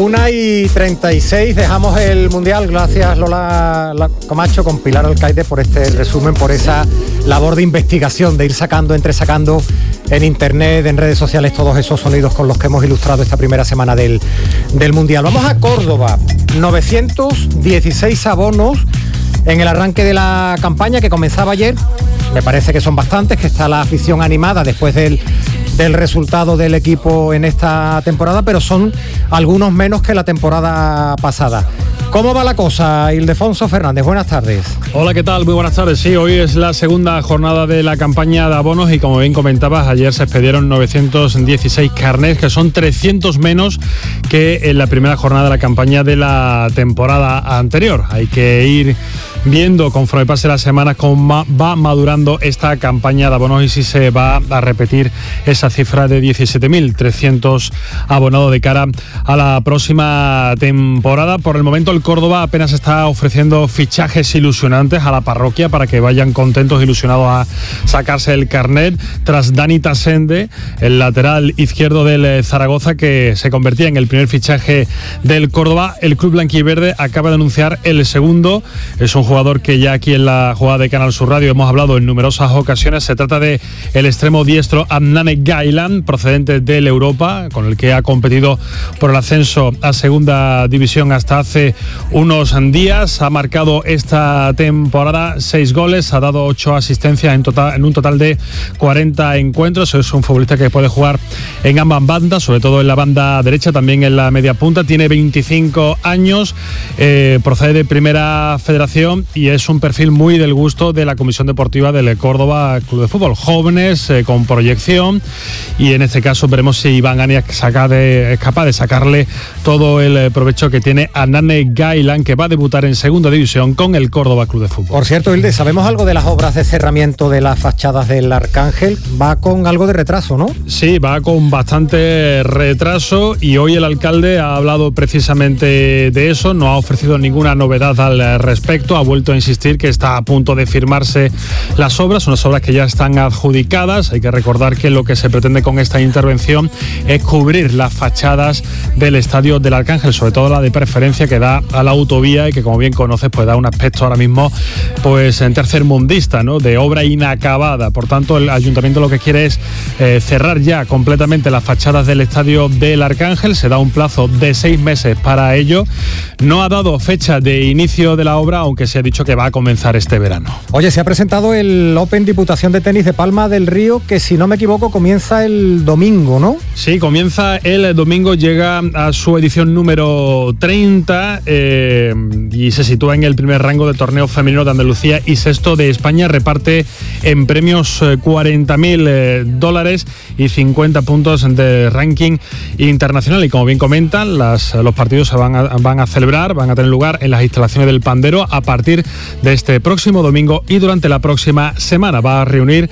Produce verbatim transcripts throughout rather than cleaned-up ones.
una y treinta y seis, dejamos el Mundial. Gracias, Lola Camacho, con Pilar Alcaide por este resumen, por esa labor de investigación, de ir sacando, entresacando en internet, en redes sociales, todos esos sonidos con los que hemos ilustrado esta primera semana del, del Mundial. Vamos a Córdoba, novecientos dieciséis abonos en el arranque de la campaña que comenzaba ayer. Me parece que son bastantes, que está la afición animada después del, del resultado del equipo en esta temporada, pero son algunos menos que la temporada pasada. ¿Cómo va la cosa, Ildefonso Fernández? Buenas tardes. Hola, ¿qué tal? Muy buenas tardes. Sí, hoy es la segunda jornada de la campaña de abonos y, como bien comentabas, ayer se expedieron novecientos dieciséis carnets, que son trescientos menos que en la primera jornada de la campaña de la temporada anterior. Hay que ir viendo conforme pase las semanas cómo va madurando esta campaña de abonos y si se va a repetir esa cifra de diecisiete mil trescientos abonados de cara a la próxima temporada. Por el momento el Córdoba apenas está ofreciendo fichajes ilusionantes a la parroquia para que vayan contentos, ilusionados a sacarse el carnet, tras Dani Tasende, el lateral izquierdo del Zaragoza, que se convertía en el primer fichaje del Córdoba. El club blanquiverde acaba de anunciar el segundo. Es un jugador que ya aquí en la jugada de Canal Sur Radio hemos hablado en numerosas ocasiones. Se trata de el extremo diestro Adnane Gailan, procedente del Europa, con el que ha competido por el ascenso a segunda división hasta hace unos días. Ha marcado esta temporada seis goles, ha dado ocho asistencias en, total, en un total de cuarenta encuentros. Es un futbolista que puede jugar en ambas bandas, sobre todo en la banda derecha, también en la media punta. Tiene veinticinco años, eh, procede de Primera Federación y es un perfil muy del gusto de la Comisión Deportiva del Córdoba Club de Fútbol. Jóvenes, eh, con proyección, y en este caso veremos si Iván Anias saca de, es capaz de sacarle todo el eh, provecho que tiene a Adnane Gailan, que va a debutar en segunda división con el Córdoba Club de Fútbol. Por cierto, Hilde, ¿sabemos algo de las obras de cerramiento de las fachadas del Arcángel? Va con algo de retraso, ¿no? Sí, va con bastante retraso y hoy el alcalde ha hablado precisamente de eso. No ha ofrecido ninguna novedad al respecto. Ha vuelto a insistir que está a punto de firmarse las obras, unas obras que ya están adjudicadas. Hay que recordar que lo que se pretende con esta intervención es cubrir las fachadas del estadio del Arcángel, sobre todo la de preferencia que da a la autovía y que, como bien conoces, pues da un aspecto ahora mismo pues en tercermundista, ¿no?, de obra inacabada. Por tanto, el ayuntamiento lo que quiere es eh, cerrar ya completamente las fachadas del estadio del Arcángel. Se da un plazo de seis meses para ello. No ha dado fecha de inicio de la obra, aunque se ha dicho que va a comenzar este verano. Oye, se ha presentado el Open Diputación de Tenis de Palma del Río, que, si no me equivoco, comienza el domingo, ¿no? Sí, comienza el domingo, llega a su edición número treinta eh, y se sitúa en el primer rango de torneo femenino de Andalucía y sexto de España. Reparte en premios eh, cuarenta mil eh, dólares y cincuenta puntos de ranking internacional. Y como bien comentan, las, los partidos se van a, van a celebrar, van a tener lugar en las instalaciones del Pandero a partir de este próximo domingo, y durante la próxima semana va a reunir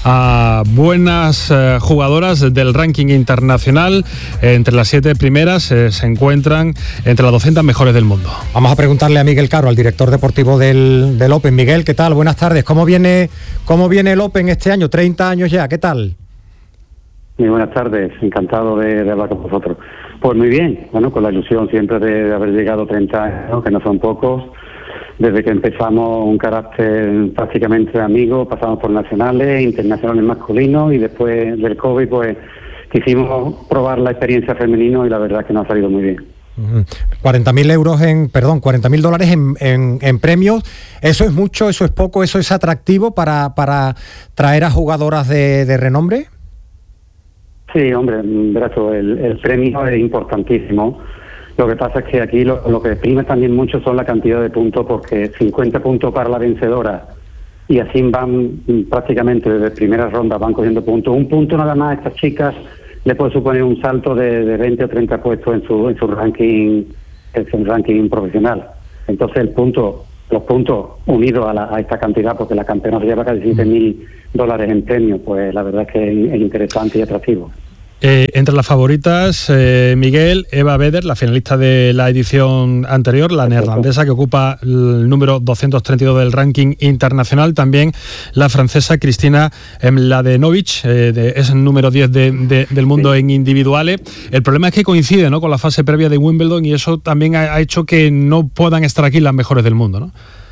a buenas eh, jugadoras del ranking internacional. Eh, entre las siete primeras eh, se encuentran entre las doscientas mejores del mundo. Vamos a preguntarle a Miguel Caro, al director deportivo del, del Open. Miguel, ¿qué tal? Buenas tardes. ¿Cómo viene, cómo viene el Open este año? treinta años ya, ¿qué tal? Muy buenas tardes, encantado de, de hablar con vosotros. Pues muy bien, bueno, con la ilusión siempre de, de haber llegado treinta años, que no son pocos. Desde que empezamos un carácter prácticamente amigo, pasamos por nacionales, internacionales masculinos, y después del COVID pues quisimos probar la experiencia femenino y la verdad es que nos ha salido muy bien. cuarenta mil euros en, perdón, cuarenta mil dólares en, en, en premios. ¿Eso es mucho, eso es poco, eso es atractivo para, para traer a jugadoras de, de renombre? Sí, hombre, verás, el, el premio es importantísimo. Lo que pasa es que aquí lo, lo que prima también mucho son la cantidad de puntos, porque cincuenta puntos para la vencedora, y así van prácticamente desde primeras rondas, van cogiendo puntos. Un punto nada más a estas chicas le puede suponer un salto de, de veinte o treinta puestos en su en su ranking, en su ranking profesional. Entonces el punto, los puntos unidos a, la, a esta cantidad, porque la campeona se lleva casi siete mil dólares en premio, pues la verdad es que es interesante y atractivo. Eh, entre las favoritas, eh, Miguel, Eva Beder, la finalista de la edición anterior, la neerlandesa que ocupa el número doscientos treinta y dos del ranking internacional. También la francesa Cristina Mladenovic, eh, de, es el número diez de, de, del mundo sí. en individuales. El problema es que coincide, ¿no?, con la fase previa de Wimbledon, y eso también ha, ha hecho que no puedan estar aquí las mejores del mundo, ¿no?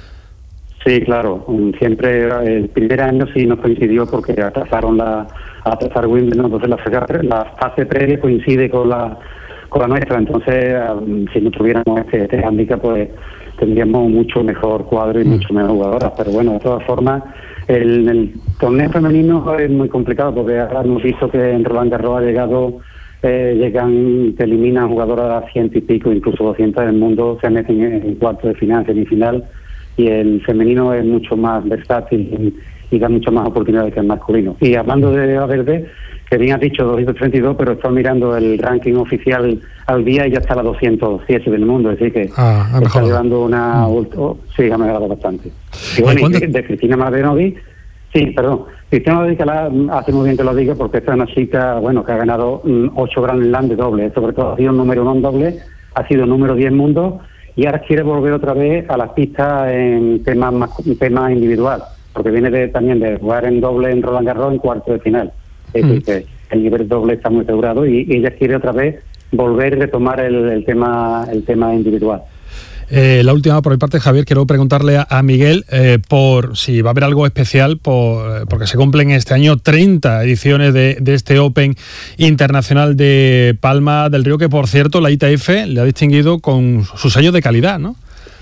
Sí, claro. Siempre el primer año sí nos coincidió porque atrasaron la atrasar Wimbledon, entonces la fase, la fase previa coincide con la con la nuestra. Entonces, um, si no tuviéramos este, este handicap, pues tendríamos mucho mejor cuadro y mm. mucho menos jugadoras. Pero bueno, de todas formas, el, el torneo femenino es muy complicado porque ahora hemos visto que en Roland Garros ha llegado, eh, llegan, te eliminan jugadoras a ciento y pico, incluso doscientas del mundo, se meten en, en cuarto de final, semifinal. Y el femenino es mucho más versátil y, y da mucho más oportunidades que el masculino. Y hablando de la verde, que bien has dicho doscientos treinta y dos, pero está mirando el ranking oficial al día y ya está a la doscientos siete del mundo, así que ah, está llevando una... Oh, sí, ha mejorado bastante. Y bueno, y de, de Cristina Mladenovic, sí, perdón, Cristina Mladenovic hace muy bien que lo diga porque esta es una chica, bueno, que ha ganado mm, ocho Grand Slam de doble, sobre todo ha sido número uno en doble, ha sido número diez en mundo, y ahora quiere volver otra vez a las pistas en temas más tema individual, porque viene de, también de jugar en doble en Roland Garros en cuarto de final. Es decir, mm. que el nivel doble está muy asegurado y, y ella quiere otra vez volver a retomar el, el tema el tema individual. Eh, la última por mi parte, Javier, quiero preguntarle a, a Miguel eh, por si va a haber algo especial, por, porque se cumplen este año treinta ediciones de, de este Open Internacional de Palma del Río, que por cierto la I T F le ha distinguido con su sello de calidad, ¿no?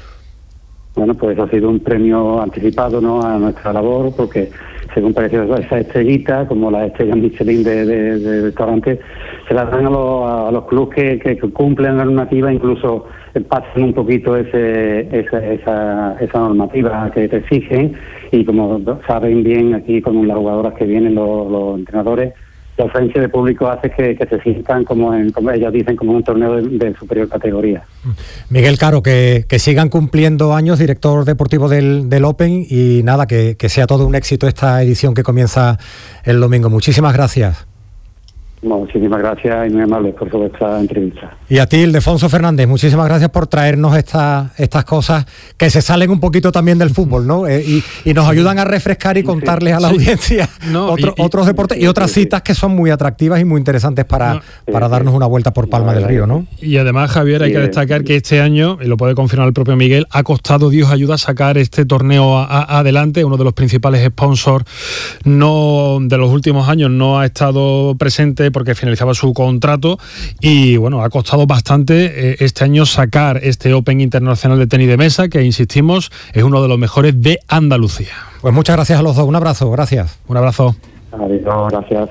Bueno, pues ha sido un premio anticipado, ¿no?, a nuestra labor, porque según parece esa estrellita, como la estrella Michelin de, de, de restaurantes, se las dan a los, a los clubes que, que cumplen la normativa, incluso pasan un poquito ese, esa, esa, esa normativa que te exigen, y como saben bien aquí con las jugadoras que vienen, los, los entrenadores, la ausencia de público hace que, que se sientan, como, en, como ellos dicen, como un torneo de, de superior categoría. Miguel Caro, que, que sigan cumpliendo años, director deportivo del, del Open, y nada, que, que sea todo un éxito esta edición que comienza el domingo. Muchísimas gracias. Muchísimas gracias y muy amables por esta entrevista. Y a ti, Ildefonso Fernández, muchísimas gracias por traernos esta, estas cosas que se salen un poquito también del fútbol, ¿no? Eh, y, y nos ayudan a refrescar y contarles a la sí. audiencia no, otro, y, otros deportes y otras citas que son muy atractivas y muy interesantes para, no, para darnos una vuelta por Palma del Río, ¿no? Y además, Javier, hay que destacar que este año, y lo puede confirmar el propio Miguel, ha costado Dios ayuda a sacar este torneo a, a, adelante. Uno de los principales sponsors no de los últimos años no ha estado presente porque finalizaba su contrato, y bueno, ha costado bastante eh, este año sacar este Open Internacional de tenis de mesa, que insistimos, es uno de los mejores de Andalucía. Pues muchas gracias a los dos, un abrazo, gracias. Un abrazo. Adiós, gracias.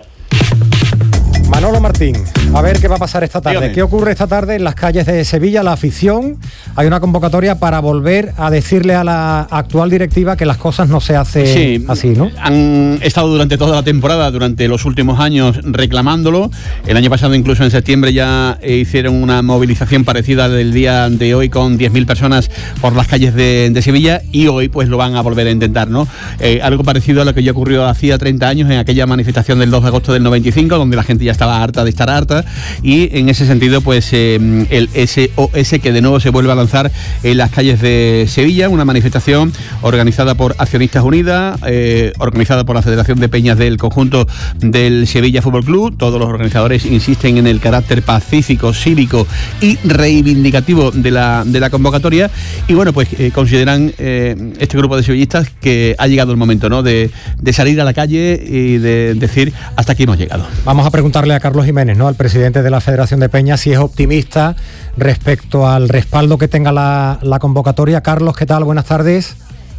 Manolo Martín, a ver qué va a pasar esta tarde. Dígame. ¿Qué ocurre esta tarde en las calles de Sevilla? La afición, hay una convocatoria para volver a decirle a la actual directiva que las cosas no se hacen sí, así, ¿no? Han estado durante toda la temporada, durante los últimos años, reclamándolo. El año pasado, incluso en septiembre, ya hicieron una movilización parecida del día de hoy con diez mil personas por las calles de, de Sevilla, y hoy pues lo van a volver a intentar, ¿no? Eh, algo parecido a lo que ya ocurrió hacía treinta años en aquella manifestación del dos de agosto del noventa y cinco, donde la gente ya estaba harta de estar harta, y en ese sentido pues eh, el S O S que de nuevo se vuelve a lanzar en las calles de Sevilla, una manifestación organizada por Accionistas Unidas, eh, organizada por la Federación de Peñas del conjunto del Sevilla Fútbol Club. Todos los organizadores insisten en el carácter pacífico, cívico y reivindicativo de la, de la convocatoria, y bueno, pues eh, consideran eh, este grupo de sevillistas que ha llegado el momento, ¿no?, de, de salir a la calle y de decir hasta aquí hemos llegado. Vamos a preguntarle a Carlos Jiménez, ¿no?, al presidente de la Federación de Peñas, si es optimista respecto al respaldo que tenga la, la convocatoria. Carlos, ¿qué tal? Buenas tardes.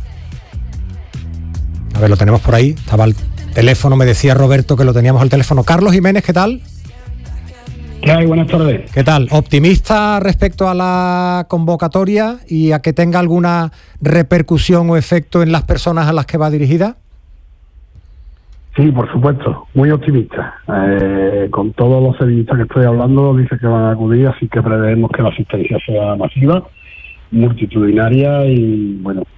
A ver, lo tenemos por ahí. Estaba el teléfono, me decía Roberto que lo teníamos al teléfono. Carlos Jiménez, ¿qué tal? ¿Qué hay? Buenas tardes. ¿Qué tal? ¿Optimista respecto a la convocatoria y a que tenga alguna repercusión o efecto en las personas a las que va dirigida? Sí, por supuesto, muy optimista. Eh, con todos los sevillistas que estoy hablando, dice que van a acudir, así que preveemos que la asistencia sea masiva, multitudinaria, y bueno,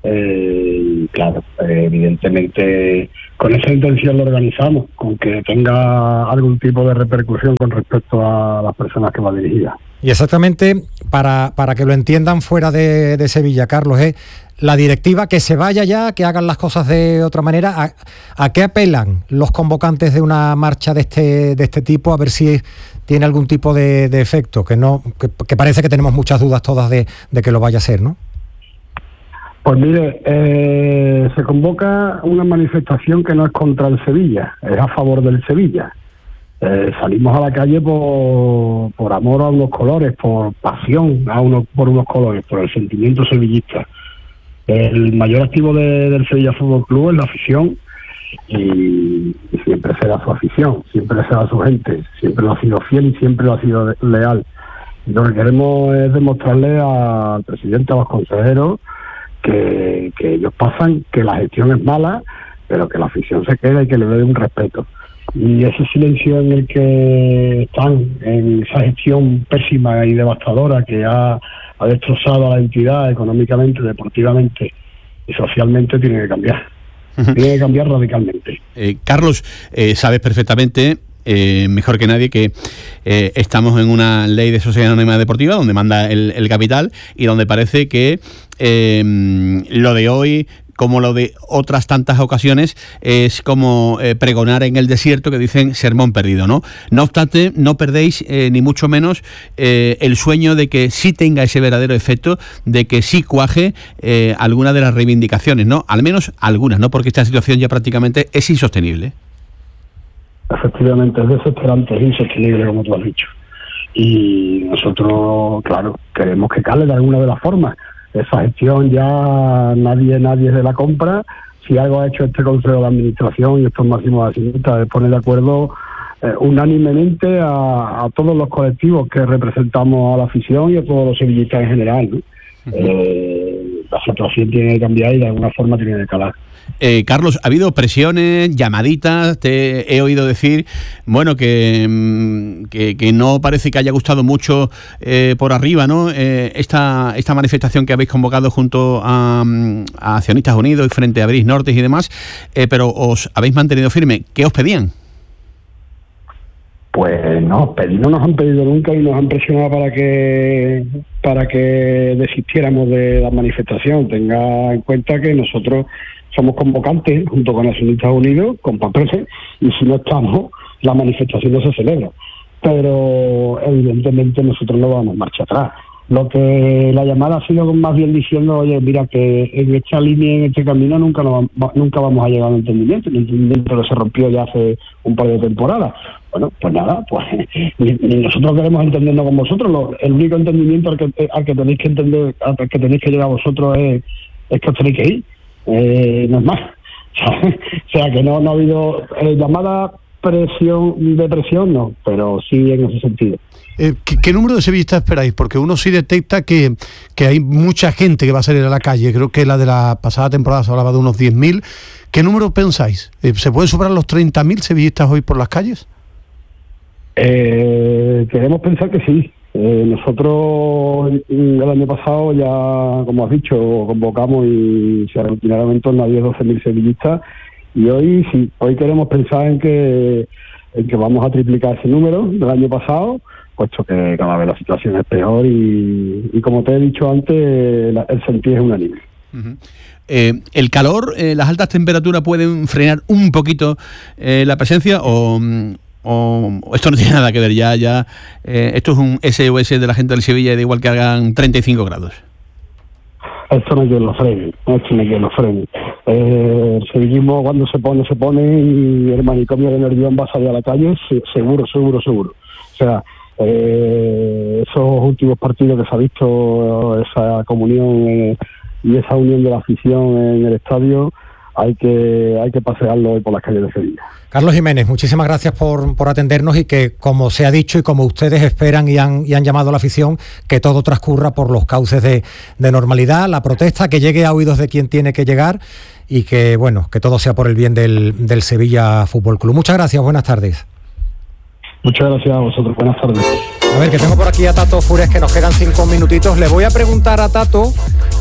Eh, y claro, eh, evidentemente con esa intención lo organizamos, con que tenga algún tipo de repercusión con respecto a las personas que va dirigida. Y exactamente, para, para que lo entiendan fuera de, de Sevilla, Carlos, es la directiva que se vaya ya, que hagan las cosas de otra manera. ¿A, a qué apelan los convocantes de una marcha de este, de este tipo? A ver si tiene algún tipo de, de efecto, que no, que, que parece que tenemos muchas dudas todas de, de que lo vaya a ser, ¿no? Pues mire, eh, se convoca una manifestación que no es contra el Sevilla, es a favor del Sevilla. Eh, salimos a la calle por, por amor a unos colores, por pasión a unos, por unos colores, por el sentimiento sevillista. El mayor activo de, del Sevilla Fútbol Club es la afición y, y siempre será su afición, siempre será su gente, siempre lo ha sido fiel y siempre lo ha sido de, leal. Y lo que queremos es demostrarle al presidente, a los consejeros, que, que ellos pasan, que la gestión es mala, pero que la afición se queda y que le dé un respeto. Y ese silencio en el que están, en esa gestión pésima y devastadora que ha, ha destrozado a la entidad económicamente, deportivamente y socialmente, tiene que cambiar. Uh-huh. Tiene que cambiar radicalmente. Eh, Carlos, eh, sabes perfectamente, eh, mejor que nadie, que eh, estamos en una ley de sociedad anónima deportiva donde manda el, el capital y donde parece que eh, lo de hoy, como lo de otras tantas ocasiones, es como eh, pregonar en el desierto, que dicen sermón perdido, ¿no? No obstante, no perdéis eh, ni mucho menos eh, el sueño de que sí tenga ese verdadero efecto, de que sí cuaje eh, alguna de las reivindicaciones, ¿no? Al menos algunas, ¿no? Porque esta situación ya prácticamente es insostenible. Efectivamente, es desesperante, es insostenible, como tú has dicho. Y nosotros, claro, queremos que cale de alguna de las formas. Esa gestión ya nadie nadie se la compra. Si algo ha hecho este Consejo de Administración y estos máximos accionistas es poner de acuerdo eh, unánimemente a, a todos los colectivos que representamos a la afición y a todos los sevillistas en general, ¿no? Uh-huh. eh, la situación tiene que cambiar y de alguna forma tiene que calar. Eh, Carlos, ha habido presiones, llamaditas, te he oído decir, bueno, que, que, que no parece que haya gustado mucho eh, por arriba, ¿no? Eh, esta, esta manifestación que habéis convocado junto a, a Accionistas Unidos y frente a Bris Nortes y demás, eh, pero os habéis mantenido firme. ¿Qué os pedían? Pues no, pedir no nos han pedido nunca y nos han presionado para que para que desistiéramos de la manifestación. Tenga en cuenta que nosotros somos convocantes junto con Accionistas Unidos, con papeles, y si no estamos, la manifestación no se celebra. Pero evidentemente nosotros no vamos marcha atrás. Lo que la llamada ha sido más bien diciendo, oye, mira, que en esta línea, en este camino, nunca no, nunca vamos a llegar a un entendimiento. El entendimiento que se rompió ya hace un par de temporadas. Bueno, pues nada, pues ni, ni nosotros queremos entendernos con vosotros. Lo, el único entendimiento al que, al que tenéis que entender, al que tenéis que llegar vosotros es, es que os tenéis que ir. Eh, no es más. O sea, que no, no ha habido eh, llamada presión de presión, no, pero sí en ese sentido. Eh, ¿qué, ¿Qué número de sevillistas esperáis? Porque uno sí detecta que, que hay mucha gente que va a salir a la calle. Creo que la de la pasada temporada se hablaba de unos diez mil. ¿Qué número pensáis? Eh, ¿Se pueden superar los treinta mil sevillistas hoy por las calles? Eh, queremos pensar que sí. Eh, nosotros el año pasado ya, como has dicho, convocamos y se aglutinaron en torno a diez a doce mil sevillistas, y hoy sí, hoy queremos pensar en que en que vamos a triplicar ese número del año pasado, puesto que cada vez la situación es peor y, y como te he dicho antes, la, el sentir es unánime. Uh-huh. Eh, ¿El calor, eh, las altas temperaturas pueden frenar un poquito eh, la presencia o...? O esto no tiene nada que ver, ya ya eh, esto es un S O S de la gente del Sevilla, da igual que hagan treinta y cinco grados? Esto no hay quien lo frene, esto no hay quien lo frene. Eh, el sevillismo cuando se pone, se pone, y el manicomio de Nervión va a salir a la calle, seguro, seguro, seguro. O sea, eh, esos últimos partidos que se ha visto, esa comunión eh, y esa unión de la afición en el estadio, hay que hay que pasearlo hoy por las calles de Sevilla. Carlos Jiménez, muchísimas gracias por, por atendernos y que, como se ha dicho y como ustedes esperan y han, y han llamado a la afición, que todo transcurra por los cauces de, de normalidad, la protesta, que llegue a oídos de quien tiene que llegar y que, bueno, que todo sea por el bien del, del Sevilla Fútbol Club. Muchas gracias, buenas tardes. Muchas gracias a vosotros, buenas tardes. A ver, que tengo por aquí a Tato Fures, que nos quedan cinco minutitos. Le voy a preguntar a Tato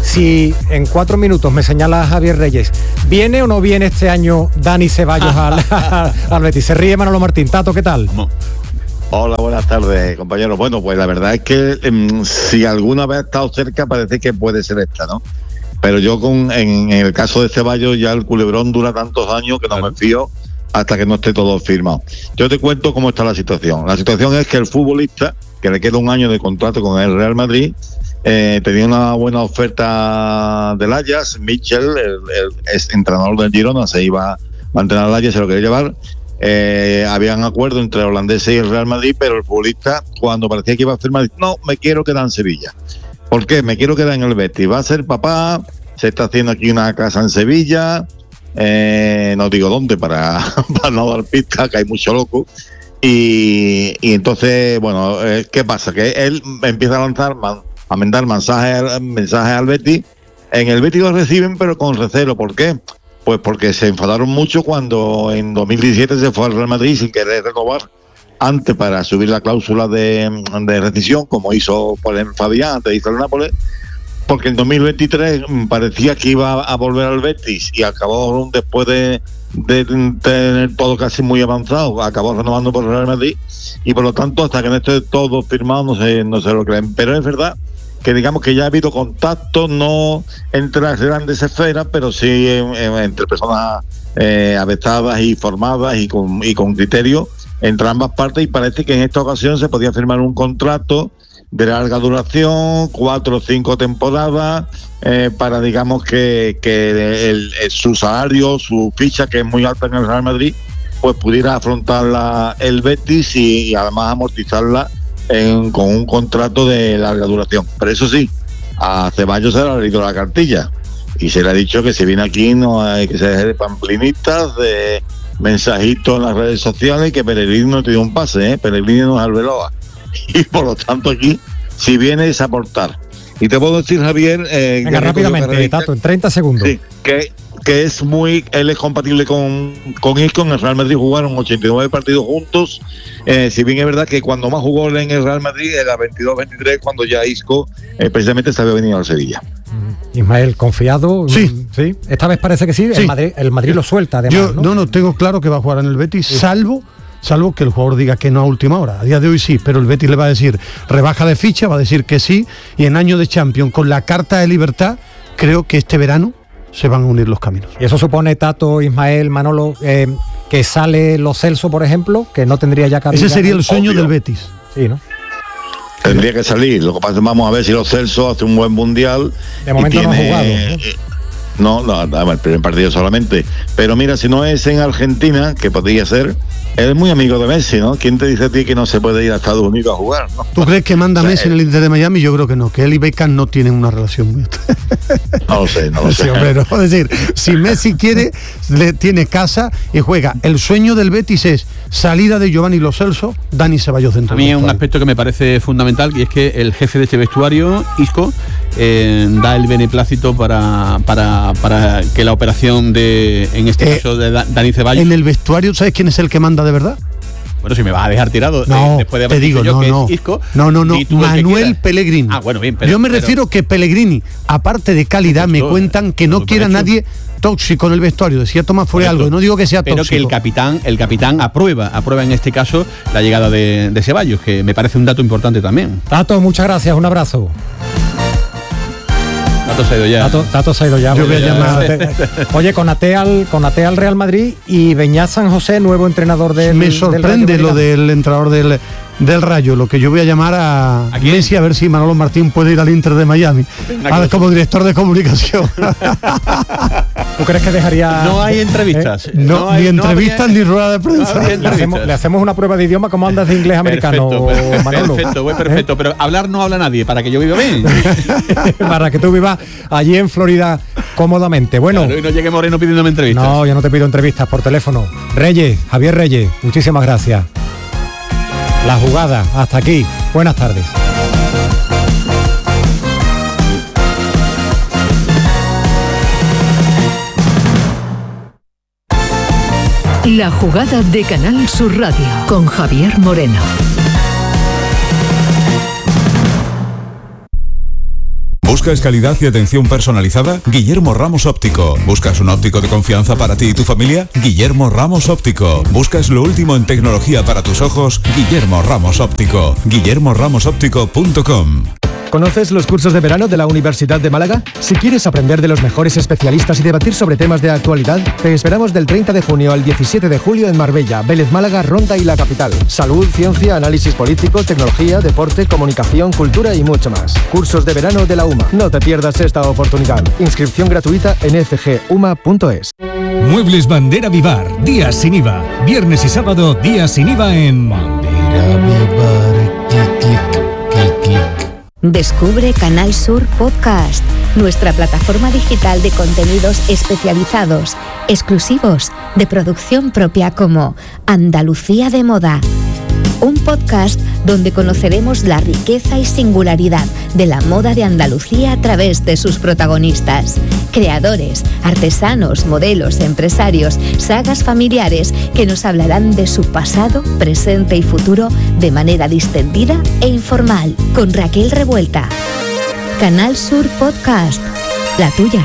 Si en cuatro minutos me señala Javier Reyes, ¿viene o no viene este año Dani Ceballos al, al Betis? Se ríe Manolo Martín. Tato, ¿qué tal? Hola, buenas tardes, compañeros. Bueno, pues la verdad es que eh, si alguna vez ha estado cerca, parece que puede ser esta, ¿no? Pero yo con en, en el caso de Ceballos ya el culebrón dura tantos años que no me fío hasta que no esté todo firmado. Yo te cuento cómo está la situación. La situación es que el futbolista, que le queda un año de contrato con el Real Madrid, eh, tenía una buena oferta del Ajax. Michel, el, el ex entrenador del Girona, se iba a mantener al Ajax, se lo quería llevar. Eh, habían acuerdo entre el holandés y el Real Madrid, pero el futbolista, cuando parecía que iba a firmar, dice, no, me quiero quedar en Sevilla. ¿Por qué? Me quiero quedar en el Betis. Va a ser papá, se está haciendo aquí una casa en Sevilla, eh, no digo dónde para, para no dar pistas, que hay mucho loco. Y, y entonces, bueno, eh, ¿qué pasa? Que él empieza a lanzar, man, a mandar mensajes, mensajes al Betis. En el Betis lo reciben, pero con recelo. ¿Por qué? Pues porque se enfadaron mucho cuando en dos mil diecisiete se fue al Real Madrid sin querer renovar antes para subir la cláusula de, de rescisión, como hizo por ejemplo Fabián, antes hizo el Nápoles, porque en dos mil veintitrés parecía que iba a volver al Betis y acabó después de, de tener todo casi muy avanzado, acabó renovando por el Real Madrid y por lo tanto hasta que no esté todo firmado no se, no se lo creen. Pero es verdad que digamos que ya ha habido contacto, no entre las grandes esferas, pero sí en, en, entre personas eh, avestadas y formadas y con, y con criterio entre ambas partes, y parece que en esta ocasión se podía firmar un contrato de larga duración, cuatro o cinco temporadas, eh, para digamos que, que el, el, su salario, su ficha, que es muy alta en el Real Madrid, pues pudiera afrontarla el Betis y, y además amortizarla En, con un contrato de larga duración. Pero eso sí, a Ceballos se le ha leído la cartilla y se le ha dicho que si viene aquí no hay que ser de pamplinistas, de mensajitos en las redes sociales, y que Pellegrini no tiene un pase, ¿eh? Pellegrini no es Arbeloa. Y por lo tanto aquí, si viene, es aportar. Y te puedo decir, Javier... Eh, Venga, rápidamente, Tato, en treinta segundos. Sí, que... que es muy, él es compatible con, con Isco. En el Real Madrid jugaron ochenta y nueve partidos juntos, eh, si bien es verdad que cuando más jugó en el Real Madrid era veintidós veintitrés, cuando ya Isco eh, precisamente se había venido al Sevilla. Ismael, confiado. Sí. Sí, esta vez parece que sí, sí. El, Madrid, el Madrid lo suelta además. Yo, ¿no? no, no, tengo claro que va a jugar en el Betis, sí. salvo salvo que el jugador diga que no a última hora. A día de hoy sí, pero el Betis le va a decir rebaja de ficha, va a decir que sí, y en año de Champions, con la carta de libertad, creo que este verano se van a unir los caminos. Y eso supone, Tato, Ismael, Manolo, eh, que sale Lo Celso, por ejemplo, que no tendría ya cabida. Ese sería el sueño Obvio. del Betis. Sí, ¿no? Tendría que salir. Lo que pasa es que vamos a ver si Lo Celso hace un buen mundial. De momento tiene, no ha jugado, ¿no? No, no, el primer partido solamente. Pero mira, si no es en Argentina, que podría ser, él es muy amigo de Messi, ¿no? ¿Quién te dice a ti que no se puede ir a Estados Unidos a jugar, ¿no? ¿Tú crees que manda o sea, Messi en el Inter de Miami? Yo creo que no, que él y Beckham no tienen una relación muy... No lo sé, no lo sé. Sí, hombre, no. Es decir, si Messi quiere, le tiene casa y juega. El sueño del Betis es salida de Giovanni Lo Celso, Dani Ceballos dentro. A mí es un aspecto que me parece fundamental, y es que el jefe de este vestuario, Isco, eh, da el beneplácito para, para, para que la operación de, en este eh, caso, de da, Dani Ceballos... En el vestuario, ¿sabes quién es el que manda de verdad? Bueno, si me vas a dejar tirado no, eh, después de haber te digo, dicho yo no, que no. es Isco, no, no, no, Manuel que Pellegrini. Ah, bueno, bien, pero, yo me pero, refiero que Pellegrini, aparte de calidad, me cuentan que no quiera nadie tóxico en el vestuario. Decía Tomás fue algo, no digo que sea pero tóxico. Pero que el capitán, el capitán aprueba, aprueba en este caso la llegada de, de Ceballos, que me parece un dato importante también. Tato, muchas gracias, un abrazo. Tato se ha ido ya. Tato, Tato se ha ido ya. Yo voy a llamar. Oye, con Ate al, con Ate al Real Madrid y Beñat San José, nuevo entrenador del Me sorprende del lo del entrenador del, del Rayo. Lo que yo voy a llamar a, ¿A Messi a ver si Manolo Martín puede ir al Inter de Miami. A ver, como director de comunicación. ¿Tú crees que dejaría...? No hay entrevistas. ¿Eh? No, no hay, ni entrevistas no habría, ni rueda de prensa. No le, hacemos, le hacemos una prueba de idioma. ¿Cómo andas de inglés americano, perfecto, Manolo? Perfecto, voy perfecto. ¿Eh? Pero hablar no habla nadie, para que yo viva bien. Para que tú vivas allí en Florida cómodamente. Bueno, claro, y no llegue Moreno pidiéndome entrevistas. No, yo no te pido entrevistas por teléfono. Reyes, Javier Reyes, muchísimas gracias. La jugada, hasta aquí. Buenas tardes. La jugada de Canal Sur Radio con Javier Moreno. ¿Buscas calidad y atención personalizada? Guillermo Ramos Óptico. ¿Buscas un óptico de confianza para ti y tu familia? Guillermo Ramos Óptico. ¿Buscas lo último en tecnología para tus ojos? Guillermo Ramos Óptico. guillermo ramos óptico punto com. ¿Conoces los cursos de verano de la Universidad de Málaga? Si quieres aprender de los mejores especialistas y debatir sobre temas de actualidad, te esperamos del treinta de junio al diecisiete de julio en Marbella, Vélez Málaga, Ronda y la capital. Salud, ciencia, análisis político, tecnología, deporte, comunicación, cultura y mucho más. Cursos de verano de la U M A. No te pierdas esta oportunidad. Inscripción gratuita en f g u m a punto es. Muebles Bandera Vivar, días sin I V A. Viernes y sábado, días sin I V A en Bandera Vivar. Clic, clic, clic, clic. Descubre Canal Sur Podcast, nuestra plataforma digital de contenidos especializados, exclusivos, de producción propia como Andalucía de Moda. Un podcast donde conoceremos la riqueza y singularidad de la moda de Andalucía a través de sus protagonistas. Creadores, artesanos, modelos, empresarios, sagas familiares que nos hablarán de su pasado, presente y futuro de manera distendida e informal. Con Raquel Revuelta. Canal Sur Podcast, la tuya.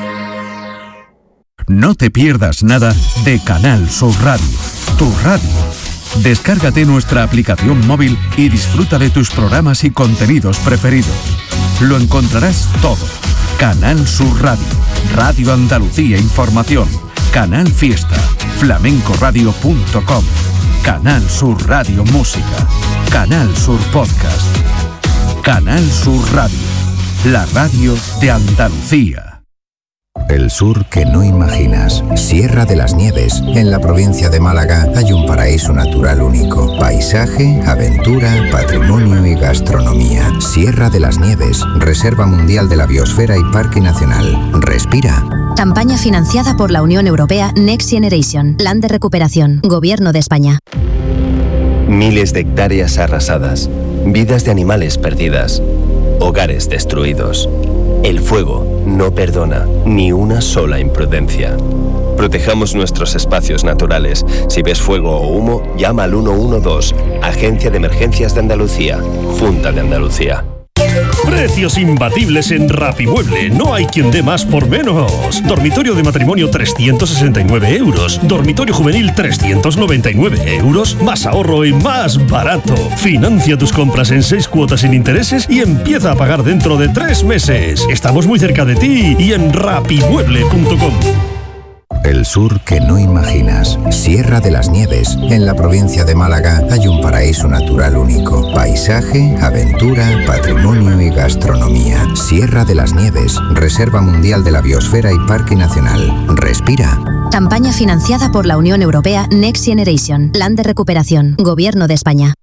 No te pierdas nada de Canal Sur Radio, tu radio. Descárgate nuestra aplicación móvil y disfruta de tus programas y contenidos preferidos. Lo encontrarás todo. Canal Sur Radio, Radio Andalucía Información, Canal Fiesta, flamenco radio punto com, Canal Sur Radio Música, Canal Sur Podcast, Canal Sur Radio, la radio de Andalucía. El sur que no imaginas. Sierra de las Nieves. En la provincia de Málaga hay un paraíso natural único. Paisaje, aventura, patrimonio y gastronomía. Sierra de las Nieves. Reserva Mundial de la Biosfera y Parque Nacional. Respira. Campaña financiada por la Unión Europea Next Generation. Plan de recuperación. Gobierno de España. Miles de hectáreas arrasadas. Vidas de animales perdidas. Hogares destruidos. El fuego no perdona ni una sola imprudencia. Protejamos nuestros espacios naturales. Si ves fuego o humo, llama al uno uno dos, Agencia de Emergencias de Andalucía, Junta de Andalucía. Precios imbatibles en Rapimueble. No hay quien dé más por menos. Dormitorio de matrimonio trescientos sesenta y nueve euros. Dormitorio juvenil trescientos noventa y nueve euros. Más ahorro y más barato. Financia tus compras en seis cuotas sin intereses y empieza a pagar dentro de tres meses. Estamos muy cerca de ti y en rapimueble punto com. El sur que no imaginas. Sierra de las Nieves. En la provincia de Málaga hay un paraíso natural único. Paisaje, aventura, patrimonio y gastronomía. Sierra de las Nieves. Reserva Mundial de la Biosfera y Parque Nacional. Respira. Campaña financiada por la Unión Europea Next Generation. Plan de recuperación. Gobierno de España.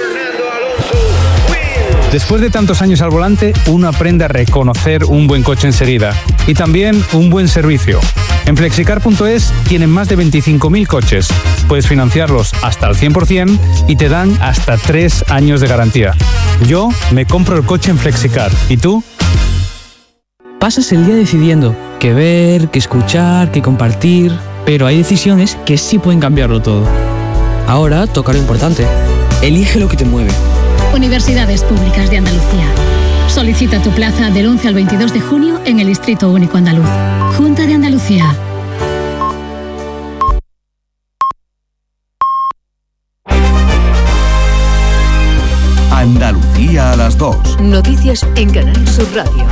Después de tantos años al volante, uno aprende a reconocer un buen coche enseguida y también un buen servicio. En flexicar punto es tienen más de veinticinco mil coches. Puedes financiarlos hasta el cien por ciento y te dan hasta tres años de garantía. Yo me compro el coche en Flexicar. ¿Y tú? Pasas el día decidiendo qué ver, qué escuchar, qué compartir, pero hay decisiones que sí pueden cambiarlo todo. Ahora toca lo importante. Elige lo que te mueve. Universidades Públicas de Andalucía. Solicita tu plaza del once al veintidós de junio en el Distrito Único Andaluz. Junta de Andalucía. Andalucía a las dos. Noticias en Canal Sur Radio.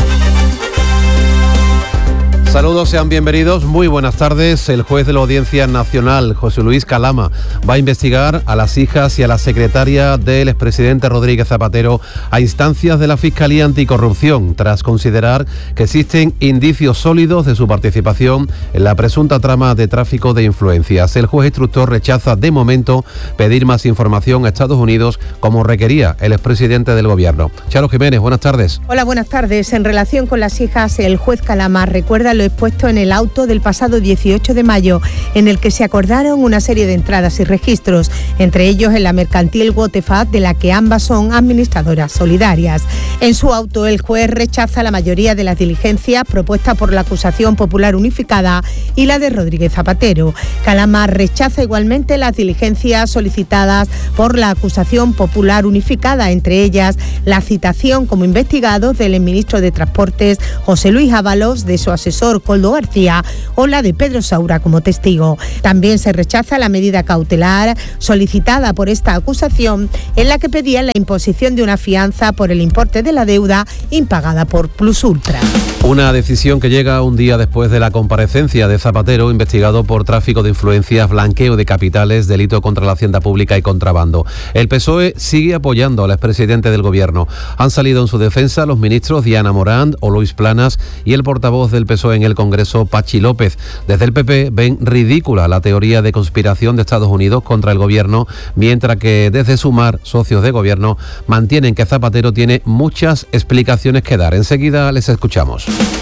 Saludos, sean bienvenidos, muy buenas tardes. El juez de la Audiencia Nacional, José Luis Calama, va a investigar a las hijas y a la secretaria del expresidente Rodríguez Zapatero a instancias de la Fiscalía Anticorrupción, tras considerar que existen indicios sólidos de su participación en la presunta trama de tráfico de influencias. El juez instructor rechaza de momento pedir más información a Estados Unidos, como requería el expresidente del Gobierno. Charo Jiménez, buenas tardes. Hola, buenas tardes. En relación con las hijas, el juez Calama recuerda lo expuesto en el auto del pasado dieciocho de mayo, en el que se acordaron una serie de entradas y registros, entre ellos en la mercantil Waterfat, de la que ambas son administradoras solidarias. En su auto, el juez rechaza la mayoría de las diligencias propuestas por la acusación popular unificada y la de Rodríguez Zapatero. Calama rechaza igualmente las diligencias solicitadas por la acusación popular unificada, entre ellas la citación como investigados del ministro de Transportes José Luis Ábalos, de su asesor Koldo García, o la de Pedro Saura como testigo. También se rechaza la medida cautelar solicitada por esta acusación, en la que pedían la imposición de una fianza por el importe de la deuda impagada por Plus Ultra. Una decisión que llega un día después de la comparecencia de Zapatero, investigado por tráfico de influencias, blanqueo de capitales, delito contra la hacienda pública y contrabando. El P S O E sigue apoyando al expresidente del Gobierno. Han salido en su defensa los ministros Diana Morant o Luis Planas y el portavoz del P S O E en el Congreso, Pachi López. Desde el P P ven ridícula la teoría de conspiración de Estados Unidos contra el Gobierno, mientras que desde Sumar, socios de Gobierno, mantienen que Zapatero tiene muchas explicaciones que dar. Enseguida les escuchamos.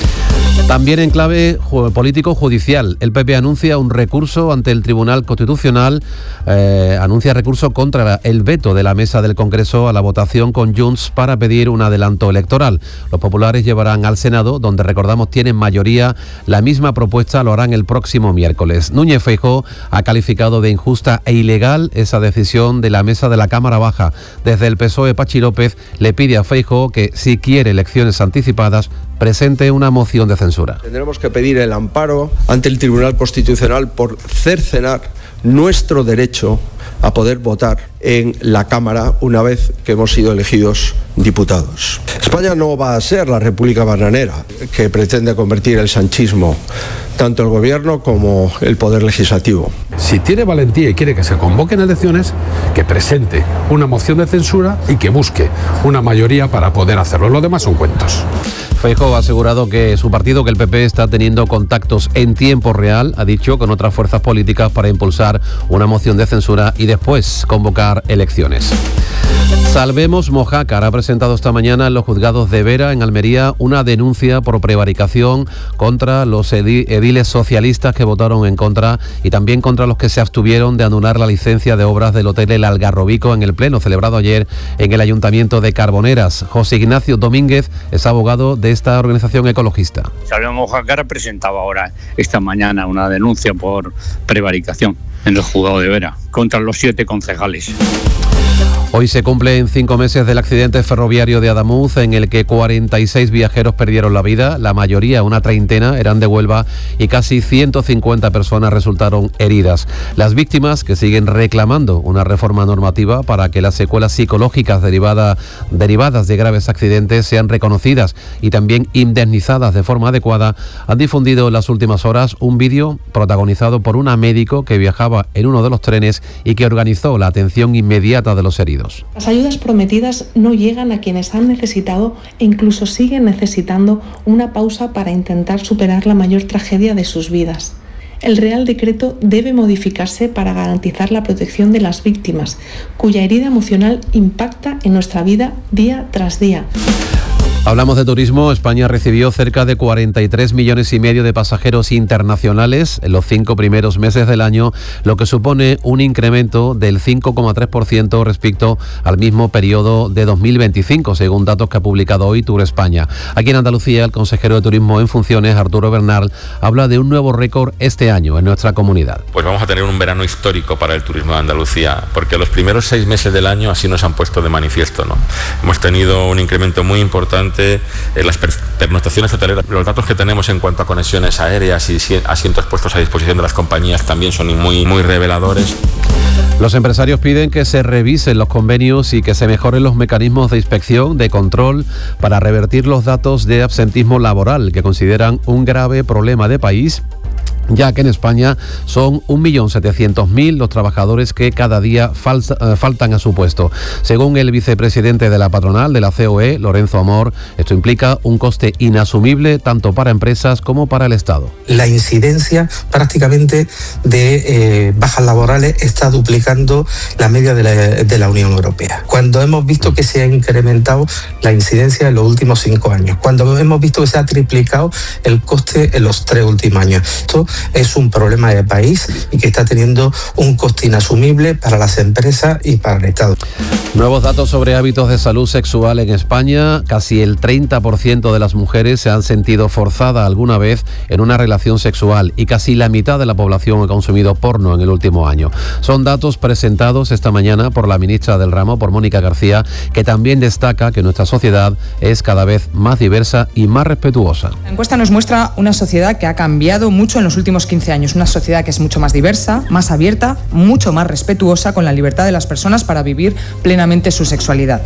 También en clave político-judicial, el P P anuncia un recurso ante el Tribunal Constitucional, eh, anuncia recurso contra el veto de la mesa del Congreso a la votación con Junts para pedir un adelanto electoral. Los populares llevarán al Senado, donde recordamos tienen mayoría, la misma propuesta lo harán el próximo miércoles. Núñez Feijóo ha calificado de injusta e ilegal esa decisión de la mesa de la Cámara Baja. Desde el P S O E, Pachi López le pide a Feijóo que, si quiere elecciones anticipadas, presente una moción de censura. Tendremos que pedir el amparo ante el Tribunal Constitucional por cercenar nuestro derecho a poder votar en la Cámara una vez que hemos sido elegidos diputados. España no va a ser la república bananera que pretende convertir el sanchismo, tanto el gobierno como el poder legislativo. Si tiene valentía y quiere que se convoquen elecciones, que presente una moción de censura y que busque una mayoría para poder hacerlo. Lo demás son cuentos. Feijóo ha asegurado que su partido, que el P P, está teniendo contactos en tiempo real, ha dicho, con otras fuerzas políticas para impulsar una moción de censura y después convocar elecciones. Salvemos Mojácar ha presentado esta mañana en los juzgados de Vera, en Almería, una denuncia por prevaricación contra los ediles socialistas que votaron en contra y también contra los que se abstuvieron de anular la licencia de obras del Hotel El Algarrobico en el pleno celebrado ayer en el Ayuntamiento de Carboneras. José Ignacio Domínguez es abogado de esta organización ecologista. Salvemos Mojácar ha presentado ahora, esta mañana, una denuncia por prevaricación en el juzgado de Vera contra los siete concejales. Hoy se cumplen cinco meses del accidente ferroviario de Adamuz, en el que cuarenta y seis viajeros perdieron la vida, la mayoría, una treintena, eran de Huelva y casi ciento cincuenta personas resultaron heridas. Las víctimas, que siguen reclamando una reforma normativa para que las secuelas psicológicas derivada, derivadas de graves accidentes sean reconocidas y también indemnizadas de forma adecuada, han difundido en las últimas horas un vídeo protagonizado por una médico que viajaba en uno de los trenes y que organizó la atención inmediata de los heridos. Las ayudas prometidas no llegan a quienes han necesitado e incluso siguen necesitando una pausa para intentar superar la mayor tragedia de sus vidas. El Real Decreto debe modificarse para garantizar la protección de las víctimas, cuya herida emocional impacta en nuestra vida día tras día. Hablamos de turismo. España recibió cerca de cuarenta y tres millones y medio de pasajeros internacionales en los cinco primeros meses del año, lo que supone un incremento del cinco coma tres por ciento respecto al mismo periodo de dos mil veinticinco, según datos que ha publicado hoy Tour España. Aquí en Andalucía, el consejero de Turismo en funciones, Arturo Bernal, habla de un nuevo récord este año en nuestra comunidad. Pues vamos a tener un verano histórico para el turismo de Andalucía, porque los primeros seis meses del año así nos han puesto de manifiesto, ¿no? Hemos tenido un incremento muy importante en las pernoctaciones hoteleras. Los datos que tenemos en cuanto a conexiones aéreas y asientos puestos a disposición de las compañías también son muy, muy reveladores. Los empresarios piden que se revisen los convenios y que se mejoren los mecanismos de inspección, de control, para revertir los datos de absentismo laboral, que consideran un grave problema de país ya que en España son un millón setecientos mil los trabajadores que cada día falta, eh, faltan a su puesto. Según el vicepresidente de la patronal de la C O E, Lorenzo Amor, esto implica un coste inasumible tanto para empresas como para el Estado. La incidencia prácticamente de eh, bajas laborales está duplicando la media de la, de la Unión Europea. Cuando hemos visto que se ha incrementado la incidencia en los últimos cinco años, cuando hemos visto que se ha triplicado el coste en los tres últimos años. Esto es un problema de país y que está teniendo un coste inasumible para las empresas y para el Estado. Nuevos datos sobre hábitos de salud sexual en España. Casi el treinta por ciento de las mujeres se han sentido forzada alguna vez en una relación sexual y casi la mitad de la población ha consumido porno en el último año. Son datos presentados esta mañana por la ministra del ramo, por Mónica García, que también destaca que nuestra sociedad es cada vez más diversa y más respetuosa. La encuesta nos muestra una sociedad que ha cambiado mucho en los últimos quince años, una sociedad que es mucho más diversa, más abierta, mucho más respetuosa con la libertad de las personas para vivir plenamente su sexualidad.